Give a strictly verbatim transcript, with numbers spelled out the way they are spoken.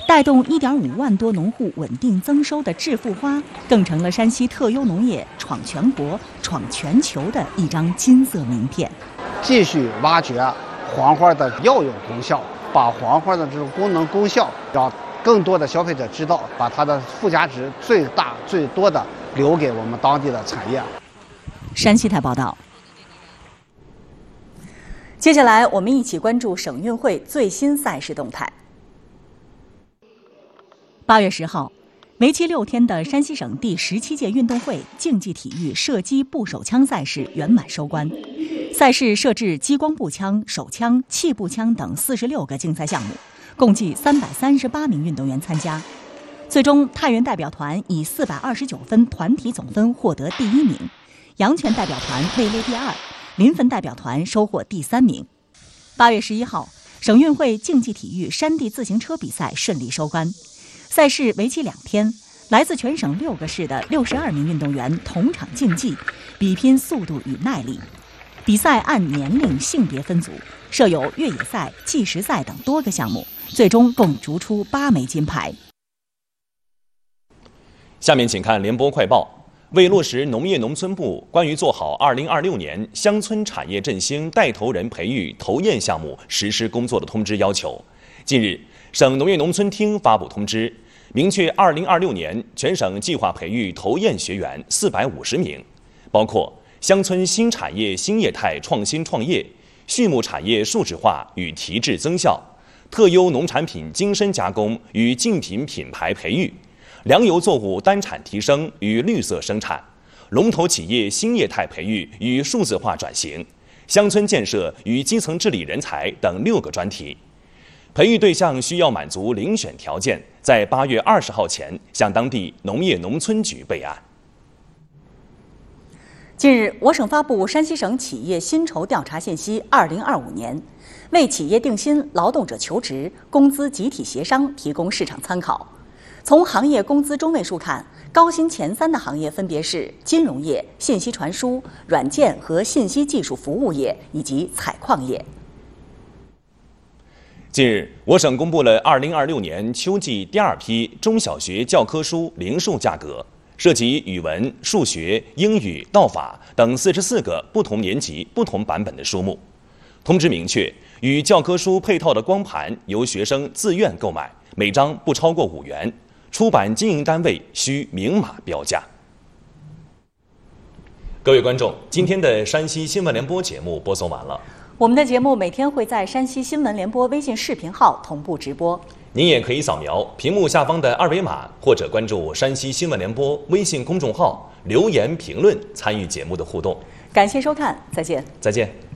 带动一点五万多农户稳定增收的致富花，更成了山西特优农业闯全国、闯全球的一张金色名片。 继续挖掘黄花的药用功效，把黄花的这种功能功效让更多的消费者知道，把它的附加值最大最多的留给我们当地的产业。 山西台报道。接下来，我们一起关注省运会最新赛事动态。八月十号，为期六天的山西省第十七届运动会竞技体育射击步手枪赛事圆满收官。赛事设置激光步枪、手枪、气步枪等四十六个竞赛项目，共计三百三十八名运动员参加。最终，太原代表团以四百二十九分团体总分获得第一名，阳泉代表团位列第二，临汾代表团收获第三名。八月十一号，省运会竞技体育山地自行车比赛顺利收官。赛事为期两天，来自全省六个市的六十二名运动员同场竞技，比拼速度与耐力。比赛按年龄、性别分组，设有越野赛、计时赛等多个项目，最终共逐出八枚金牌。 下面请看联播快报。为落实农业农村部关于做好二零二六年乡村产业振兴带头人培育投验项目实施工作的通知要求，近日，省农业农村厅发布通知，明确二零二六年全省计划培育投验学员四百五十名，包括乡村新产业新业态创新创业、畜牧产业数字化与提质增效、特优农产品精深加工与竞品品牌培育、粮油作物单产提升与绿色生产、龙头企业新业态培育与数字化转型、乡村建设与基层治理人才等六个专题。培育对象需要满足遴选条件，在八月二十号前向当地农业农村局备案。 近日，我省发布《山西省企业薪酬调查信息二零二五年》，为企业定薪、劳动者求职、工资集体协商提供市场参考。从行业工资中位数看，高薪前三的行业分别是金融业、信息传输、软件和信息技术服务业以及采矿业。 近日，我省公布了二零二六年秋季第二批中小学教科书零售价格，涉及语文、数学、英语、道法等四十四个不同年级、不同版本的书目。通知明确，与教科书配套的光盘由学生自愿购买，每张不超过五元。出版经营单位需明码标价。各位观众，今天的山西新闻联播节目播送完了。 我们的节目每天会在山西新闻联播微信视频号同步直播， 您也可以扫描屏幕下方的二维码，或者关注山西新闻联播微信公众号留言评论参与节目的互动。 感谢收看，再见。 再见。